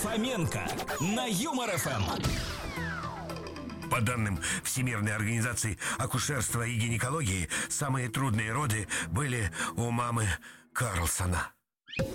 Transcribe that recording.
Фоменко на Юмор ФМ. По данным Всемирной организации акушерства и гинекологии, самые трудные роды были у мамы Карлсона.